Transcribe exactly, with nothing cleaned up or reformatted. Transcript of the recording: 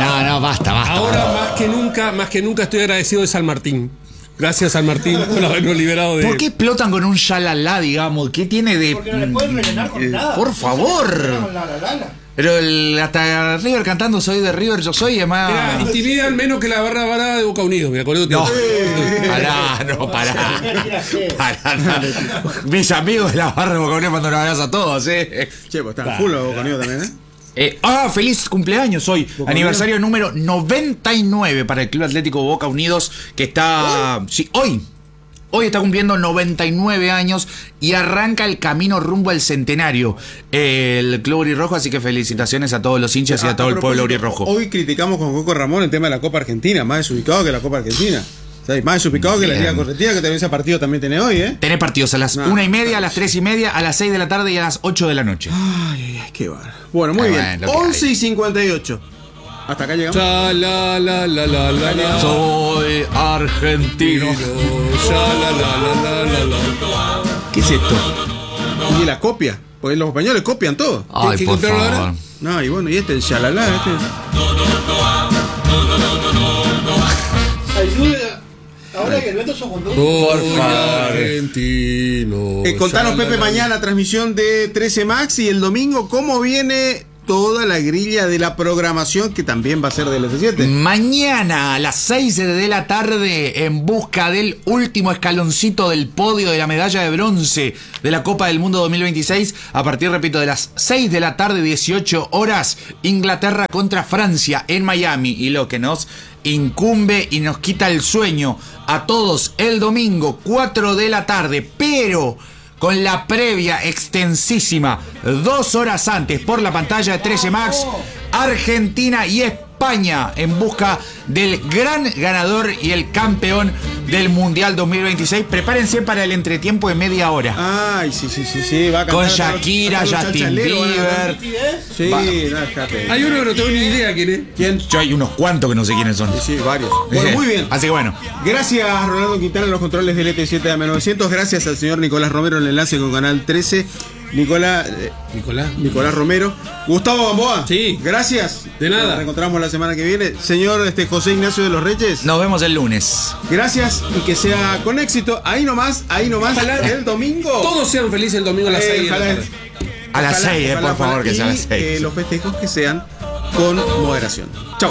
No, no, basta, basta. Ahora basta. más que nunca, más que nunca estoy agradecido de San Martín. Gracias, San Martín, por habernos liberado de... ¿Por qué explotan con un shalala, digamos? ¿Qué tiene de...? Porque no le pueden rellenar con Eh, nada. por favor. Con la, la, la, la. Pero el, hasta River cantando Soy de River, yo soy, además... Mira, intimidan menos que la barra barra de Boca Unidos, me acuerdo. No, pará, no, pará. Pará, no. Mis amigos de la barra de Boca Unidos cuando nos abrazo a todos, eh. Che, pues está full Boca Unidos también, ¿eh? Eh, ah, feliz cumpleaños hoy. Aniversario número noventa y nueve para el Club Atlético Boca Unidos, que está... ¿Hoy? Sí, hoy. Hoy está cumpliendo noventa y nueve años y arranca el camino rumbo al centenario eh, el Club Aurirrojo, así que felicitaciones a todos los hinchas y a todo el pueblo aurirrojo. Hoy criticamos con Coco Ramón el tema de la Copa Argentina, más desubicado que la Copa Argentina. O sea, más desubicado que la Liga Correntina, que también ese partido también tiene hoy, ¿eh? Tenés partidos a las No, una y media, a las tres y media, a las seis de la tarde y a las ocho de la noche. Ay, ay, ay, qué bárbaro. Bueno, muy Ah, bien. bueno, lo que once hay. y cincuenta y ocho. Hasta acá llegamos. Ya, la, la, la, la, la, la. Soy argentino. Ya, la, la, la, la, la, la. ¿Qué es esto? Y la copia. Porque los españoles copian todo. Ay, que por comprarlo favor. ahora? No, y bueno, y este, el shalala, este. Ayuda. Ahora que el Beto Sogondón. Por favor. Argentino. Eh, contanos, Ya, la, Pepe, la, la. mañana transmisión de trece Max y el domingo, ¿cómo viene toda la grilla de la programación que también va a ser del F siete? Mañana a las seis de la tarde, en busca del último escaloncito del podio de la medalla de bronce de la Copa del Mundo dos mil veintiséis, a partir, repito, de las seis de la tarde, dieciocho horas, Inglaterra contra Francia en Miami. Y lo que nos incumbe y nos quita el sueño a todos, el domingo, cuatro de la tarde, pero con la previa extensísima, dos horas antes, por la pantalla de trece Max, Argentina y España en busca del gran ganador y el campeón del Mundial dos mil veintiséis. Prepárense para el entretiempo de media hora. Ay, sí, sí, sí, sí. Va a cantar Con hasta los- Shakira, hasta los Justin chachaleros van a cantar. Bieber. Sí, Va. no, déjate. Hay uno que no tengo ni idea quién es. ¿Quién? Yo hay unos cuantos que no sé quiénes son. Sí, varios. Bueno, muy bien. Así que bueno. Gracias, Rolando Quintana, en los controles del E T siete A M novecientos. Gracias al señor Nicolás Romero en el enlace con Canal trece. Nicolás, eh, Nicolás. Nicolás Romero. Gustavo Gamboa. Sí. Gracias. De nada. Nos reencontramos la semana que viene. Señor este, José Ignacio de los Reyes. Nos vemos el lunes. Gracias y que sea con éxito. Ahí nomás, ahí nomás. Ojalá el domingo. Todos sean felices el domingo a las Eh, seis de la ojalá- tarde. A las ojalá- seis, eh, ojalá- por favor, que sea a las y, seis. eh, los festejos que sean con moderación. Chau.